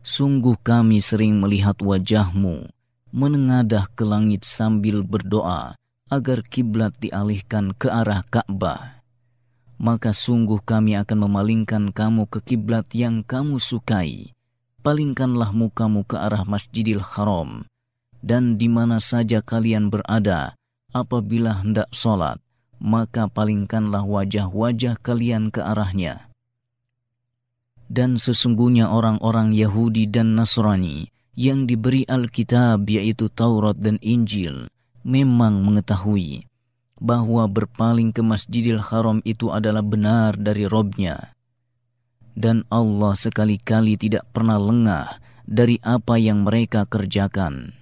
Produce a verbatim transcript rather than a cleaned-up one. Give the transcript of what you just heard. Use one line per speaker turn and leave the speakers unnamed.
Sungguh kami sering melihat wajahmu menengadah ke langit sambil berdoa agar kiblat dialihkan ke arah Ka'bah. Maka sungguh kami akan memalingkan kamu ke kiblat yang kamu sukai. Palingkanlah mukamu ke arah Masjidil Haram, dan di mana saja kalian berada, apabila hendak sholat, maka palingkanlah wajah-wajah kalian ke arahnya. Dan sesungguhnya orang-orang Yahudi dan Nasrani yang diberi Alkitab yaitu Taurat dan Injil memang mengetahui bahwa berpaling ke Masjidil Haram itu adalah benar dari Robnya. Dan Allah sekali-kali tidak pernah lengah dari apa yang mereka kerjakan.